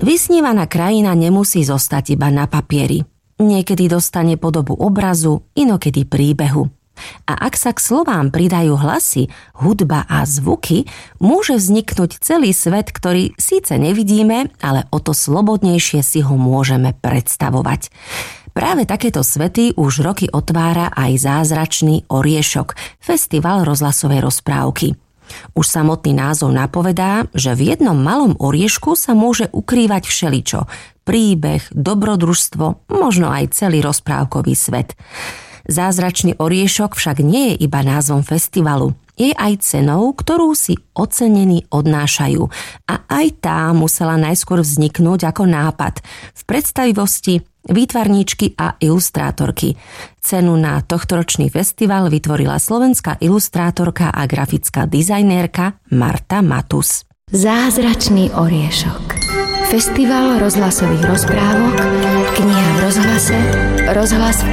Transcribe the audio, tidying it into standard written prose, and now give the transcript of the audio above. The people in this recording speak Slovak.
Vysnívaná krajina nemusí zostať iba na papieri. Niekedy dostane podobu obrazu, inokedy príbehu. A ak sa k slovám pridajú hlasy, hudba a zvuky, môže vzniknúť celý svet, ktorý síce nevidíme, ale o to slobodnejšie si ho môžeme predstavovať. Práve takéto svety už roky otvára aj zázračný Oriešok, festival rozhlasovej rozprávky. Už samotný názov napovedá, že v jednom malom oriešku sa môže ukrývať všeličo. Príbeh, dobrodružstvo, možno aj celý rozprávkový svet. Zázračný Oriešok však nie je iba názvom festivalu. Je aj cenou, ktorú si ocenení odnášajú. A aj tá musela najskôr vzniknúť ako nápad v predstavivosti výtvarníčky a ilustrátorky. Cenu na tohtoročný festival vytvorila slovenská ilustrátorka a grafická dizajnérka Marta Matus. Zázračný Oriešok. Festival rozhlasových rozprávok, kniha v rozhlase, rozhlas v